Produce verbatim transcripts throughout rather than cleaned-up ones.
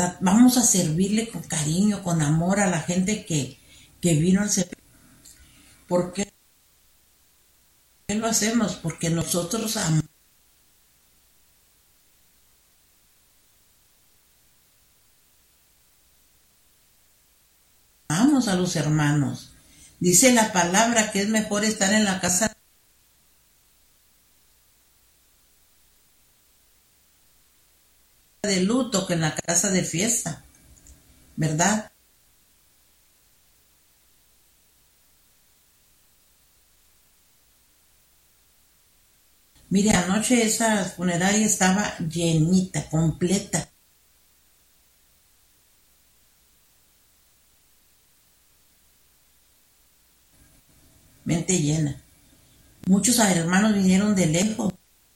¿verdad? Vamos a servirle con cariño, con amor a la gente que, que vino al servicio. ¿Por qué lo hacemos? Porque nosotros amamos a los hermanos. Dice la palabra que es mejor estar en la casa de luto que en la casa de fiesta, ¿verdad? Mire, anoche esa funeraria estaba llenita, completa. Mente llena. Muchos hermanos vinieron de lejos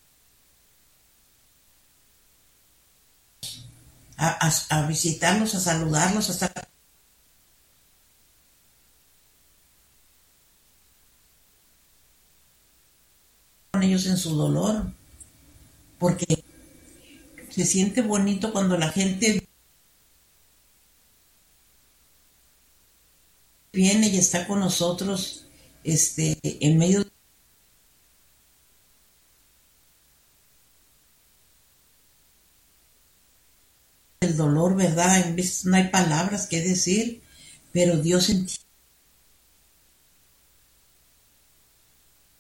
a, a, a visitarlos, a saludarlos, a estar con ellos en su dolor, porque se siente bonito cuando la gente viene y está con nosotros, este, en medio del dolor, ¿verdad? En veces no hay palabras que decir, pero Dios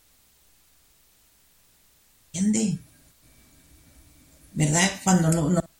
entiende, ¿verdad? Cuando no, no